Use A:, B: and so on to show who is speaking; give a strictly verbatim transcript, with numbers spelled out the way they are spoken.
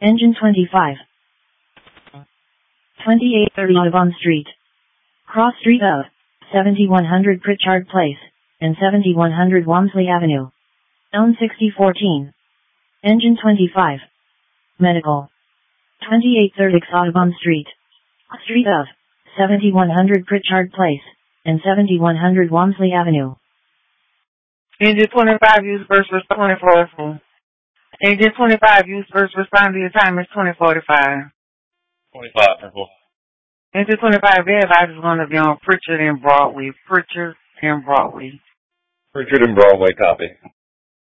A: Engine twenty-five. twenty-eight thirty Audubon Street. Cross street of seventy-one hundred Pritchard Place and seventy-one hundred Walmsley Avenue. Elm sixty fourteen. Engine twenty-five. Medical. twenty-eight thirty Audubon Street. Street of seventy-one hundred Pritchard Place and seventy-one hundred Walmsley Avenue.
B: Engine twenty-five, use first responder twenty-four. Engine twenty-five, use first responder. Your time is twenty forty-five.
C: twenty-five, Purple.
B: Engine twenty-five, their advice is going to be on Pritchard and Broadway. Pritchard and Broadway.
C: Pritchard and Broadway, copy.